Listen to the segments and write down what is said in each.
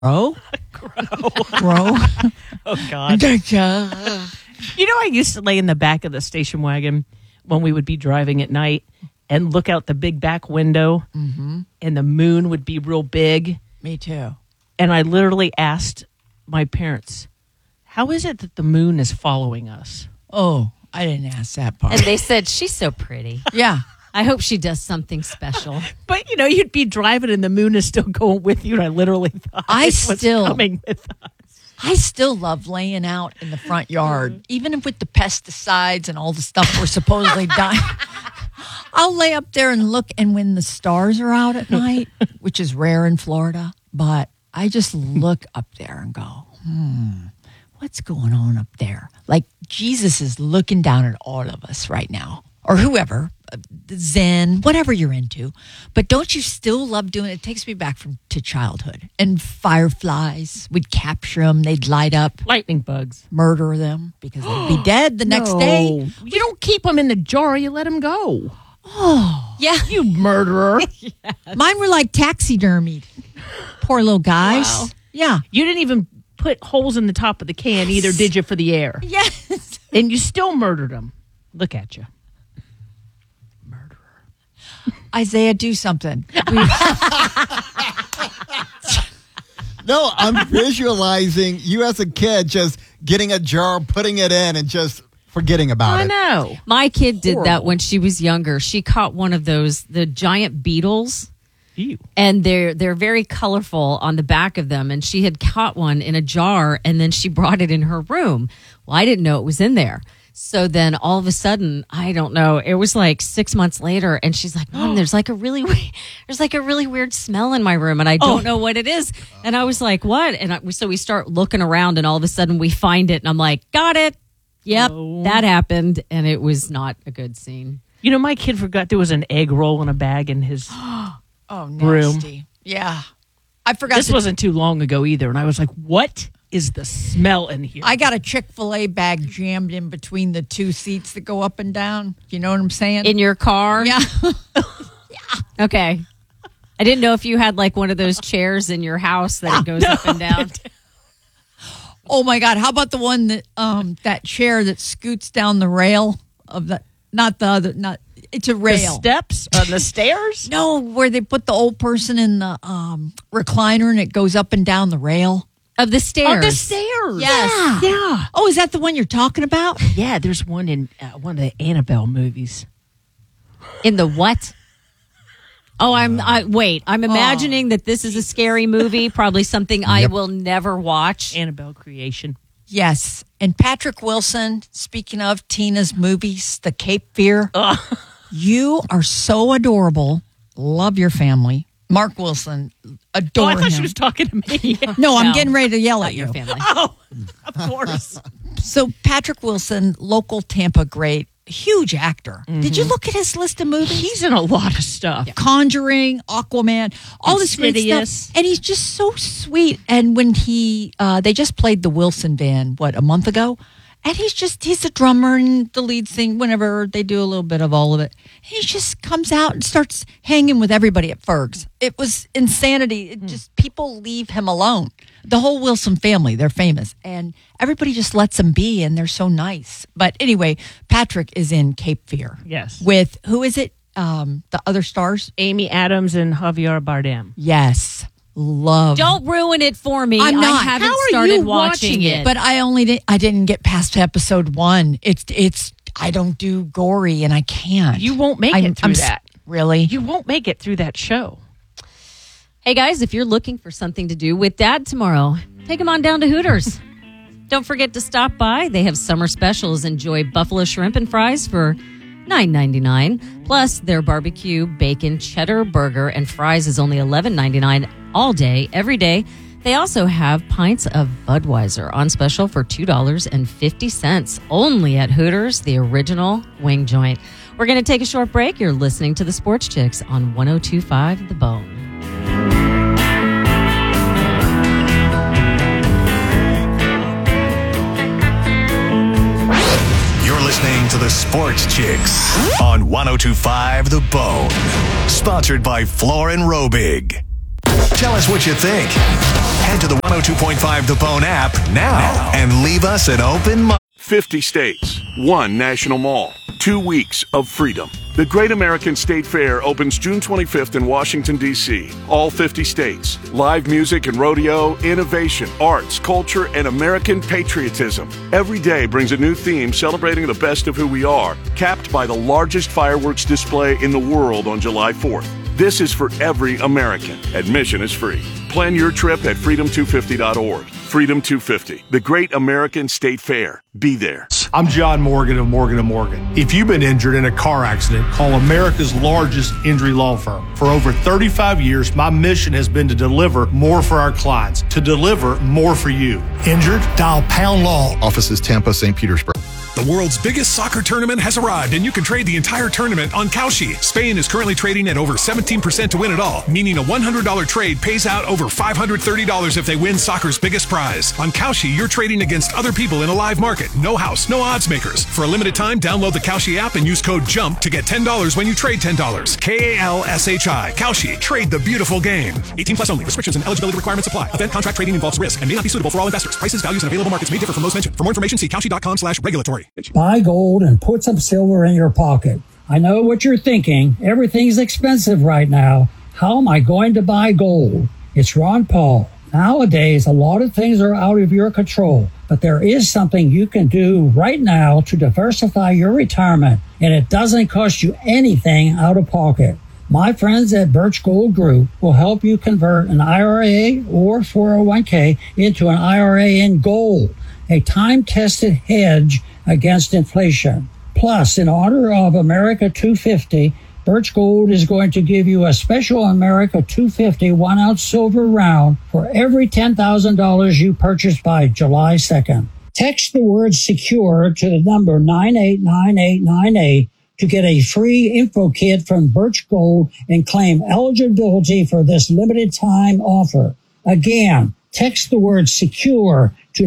Grow? Grow? Oh, God. You know, I used to lay in the back of the station wagon when we would be driving at night and look out the big back window, and the moon would be real big. Me too. And I literally asked my parents, how is it that the moon is following us? Oh, I didn't ask that part. And they said, she's so pretty. Yeah. I hope she does something special. But, you know, you'd be driving and the moon is still going with you. And I literally thought it was coming with us. I still love laying out in the front yard, even with the pesticides and all the stuff we're supposedly dying. I'll lay up there and look, and when the stars are out at night, which is rare in Florida, but I just look up there and go, what's going on up there? Like Jesus is looking down at all of us right now, or whoever, Zen, whatever you're into. But don't you still love doing it? It takes me back to childhood. And fireflies, we'd capture them, they'd light up. Lightning bugs. Murder them because they'd be dead the next day. You don't keep them in the jar, you let them go. Oh, Yeah. You murderer. mine were like taxidermied. Poor little guys. Wow. Yeah. You didn't even put holes in the top of the can either, did you, for the air? Yes. And you still murdered them. Look at you. Isaiah, do something. No, I'm visualizing you as a kid just getting a jar, putting it in, and just forgetting about I it. know. My kid did that Horrible. when she was younger. She caught one of the giant beetles. Ew. And they're very colorful on the back of them. And she had caught one in a jar, and then she brought it in her room. Well, I didn't know it was in there. So then all of a sudden, I don't know, it was like 6 months later, and she's like, Mom, there's like a really weird smell in my room, and I don't know what it is. And I was like, what? And so we start looking around, and all of a sudden we find it, and I'm like, got it. Yep, that happened, and it was not a good scene. You know, my kid forgot there was an egg roll in a bag in his Oh, room. nasty. Yeah. I forgot. This wasn't too long ago either. And I was like, what is the smell in here? I got a Chick-fil-A bag jammed in between the two seats that go up and down. You know what I'm saying? In your car? Yeah. Okay. I didn't know if you had like one of those chairs in your house that it goes up and down. Oh my God! How about the one that that chair that scoots down the rail of the it's a the rail. steps on the stairs? No, where they put the old person in the recliner and it goes up and down the rail. Of the stairs. On the stairs. Yes. Yeah. Oh, is that the one you're talking about? Yeah, there's one in one of the Annabelle movies. In the what? Oh, I'm imagining that this is a scary movie, probably something I will never watch. Annabelle creation. Yes. And Patrick Wilson, speaking of Tina's movies, The Cape Fear, you are so adorable. Love your family. Mark Wilson, adore I thought him. she was talking to me. No, I'm No. getting ready to yell at Your you. family. Oh, of course. So Patrick Wilson, local Tampa great, huge actor. Did you look at his list of movies? He's in a lot of stuff. Conjuring, Aquaman, all this great Insidious. stuff. And he's just so sweet. And when they just played the Wilson Band, a month ago? And he's a drummer and the lead thing whenever they do a little bit of all of it. He just comes out and starts hanging with everybody at Ferg's. It was insanity. It just people leave him alone. The whole Wilson family, they're famous. And everybody just lets him be and they're so nice. But anyway, Patrick is in Cape Fear. Yes. With, who is it? The other stars? Amy Adams and Javier Bardem. Yes. Love. Don't ruin it for me. I'm not. I haven't How are started you watching watching it. But I didn't get past episode 1. It's I don't do gory and I can't. You won't make it through that. Really? You won't make it through that show. Hey guys, if you're looking for something to do with Dad tomorrow, take him on down to Hooters. Don't forget to stop by. They have summer specials. Enjoy buffalo shrimp and fries for $9.99. Plus, their barbecue, bacon, cheddar burger and fries is only $11.99 all day, every day. They also have pints of Budweiser on special for $2.50 only at Hooters, the original wing joint. We're going to take a short break. You're listening to the Sports Chicks on 102.5 The Bone. You're listening to the Sports Chicks on 102.5 The Bone. Sponsored by Floor and Robig. Tell us what you think. Head to the 102.5 The Bone app now and leave us an open mic. 50 states, 1 national mall, 2 weeks of freedom. The Great American State Fair opens June 25th in Washington, D.C. All 50 states. Live music and rodeo, innovation, arts, culture, and American patriotism. Every day brings a new theme celebrating the best of who we are, capped by the largest fireworks display in the world on July 4th. This is for every American. Admission is free. Plan your trip at freedom250.org. Freedom 250, the Great American State Fair. Be there. I'm John Morgan of Morgan & Morgan. If you've been injured in a car accident, call America's largest injury law firm. For over 35 years, my mission has been to deliver more for our clients, to deliver more for you. Injured? Dial Pound Law. Offices Tampa, St. Petersburg. The world's biggest soccer tournament has arrived, and you can trade the entire tournament on Kalshi. Spain is currently trading at over 17% to win it all, meaning a $100 trade pays out over $530 if they win soccer's biggest prize. On Kalshi, you're trading against other people in a live market. No house, no odds makers. For a limited time, download the Kalshi app and use code JUMP to get $10 when you trade $10. Kalshi. Kalshi. Trade the beautiful game. 18 plus only. Restrictions and eligibility requirements apply. Event contract trading involves risk and may not be suitable for all investors. Prices, values, and available markets may differ from those mentioned. For more information, see Kalshi.com/regulatory. Buy gold and put some silver in your pocket. I know what you're thinking. Everything's expensive right now. How am I going to buy gold? It's Ron Paul. Nowadays, a lot of things are out of your control, but there is something you can do right now to diversify your retirement, and it doesn't cost you anything out of pocket. My friends at Birch Gold Group will help you convert an IRA or 401k into an IRA in gold, a time-tested hedge against inflation. Plus, in honor of America 250, Birch Gold is going to give you a special America 250 1-ounce silver round for every $10,000 you purchase by July 2nd. Text the word SECURE to the number 989898 to get a free info kit from Birch Gold and claim eligibility for this limited time offer. Again, text the word SECURE to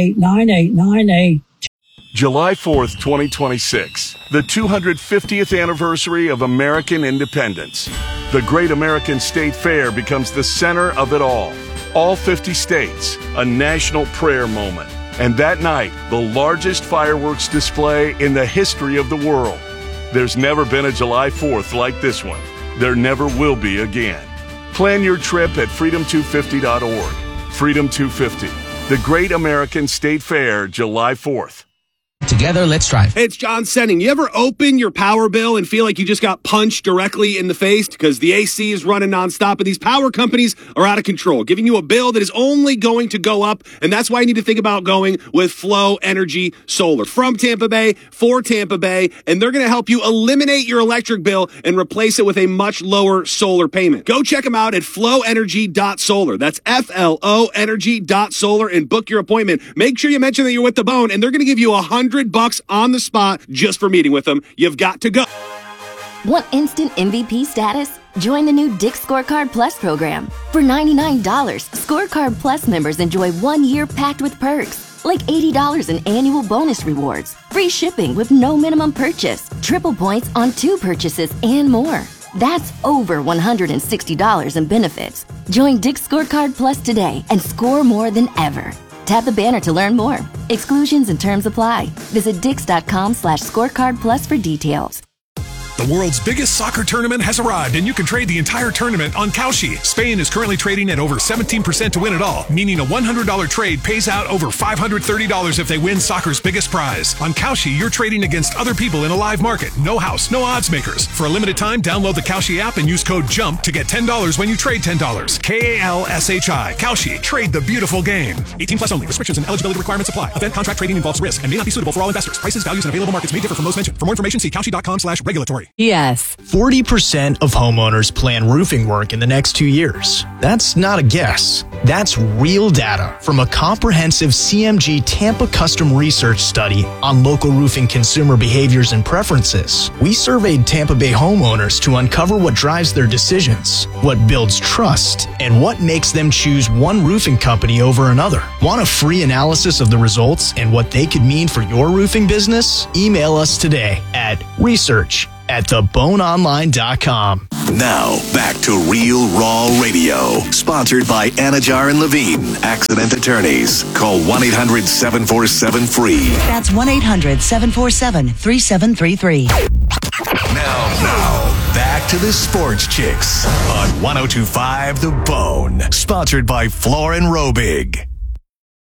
989898. July 4th, 2026, the 250th anniversary of American independence. The Great American State Fair becomes the center of it all. All 50 states, a national prayer moment. And that night, the largest fireworks display in the history of the world. There's never been a July 4th like this one. There never will be again. Plan your trip at freedom250.org. Freedom 250, the Great American State Fair, July 4th. Together, let's drive. Hey, it's John Senning. You ever open your power bill and feel like you just got punched directly in the face because the AC is running nonstop and these power companies are out of control, giving you a bill that is only going to go up, and that's why you need to think about going with Flow Energy Solar. From Tampa Bay, for Tampa Bay, and they're going to help you eliminate your electric bill and replace it with a much lower solar payment. Go check them out at flowenergy.solar. That's FLO energy.solar and book your appointment. Make sure you mention that you're with The Bone, and they're going to give you $100 on the spot just for meeting with them. You've got to go. Want instant MVP status? Join the new Dick's Scorecard Plus program. For $99, Scorecard Plus members enjoy 1 year packed with perks, like $80 in annual bonus rewards, free shipping with no minimum purchase, triple points on 2 purchases, and more. That's over $160 in benefits. Join Dick's Scorecard Plus today and score more than ever. Tap the banner to learn more. Exclusions and terms apply. Visit Dix.com/scorecard plus for details. The world's biggest soccer tournament has arrived, and you can trade the entire tournament on Kalshi. Spain is currently trading at over 17% to win it all, meaning a $100 trade pays out over $530 if they win soccer's biggest prize. On Kalshi, you're trading against other people in a live market. No house, no odds makers. For a limited time, download the Kalshi app and use code JUMP to get $10 when you trade $10. Kalshi. Kalshi. Trade the beautiful game. 18 plus only. Restrictions and eligibility requirements apply. Event contract trading involves risk and may not be suitable for all investors. Prices, values, and available markets may differ from those mentioned. For more information, see Kalshi.com/regulatory. Yes. 40% of homeowners plan roofing work in the next 2 years. That's not a guess. That's real data from a comprehensive CMG Tampa custom research study on local roofing consumer behaviors and preferences. We surveyed Tampa Bay homeowners to uncover what drives their decisions, what builds trust, and what makes them choose one roofing company over another. Want a free analysis of the results and what they could mean for your roofing business? Email us today at research@theboneonline.com. Now, back to Real Raw Radio. Sponsored by Anajar and Levine, accident attorneys. Call 1-800-747-FREE. That's 1-800-747-3733. Now, back to the Sports Chicks on 102.5 The Bone. Sponsored by Floor and Robig.